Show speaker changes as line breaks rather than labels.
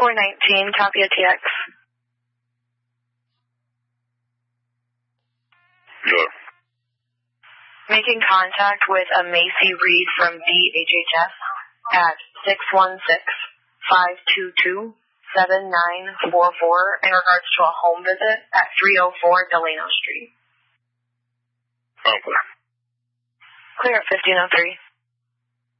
419, copy a TX.
Sure.
Making contact with a Macy Reed from DHHS at 616-522-7944 in regards to a home visit at 304 Delano Street.
Okay.
Clear at 1503.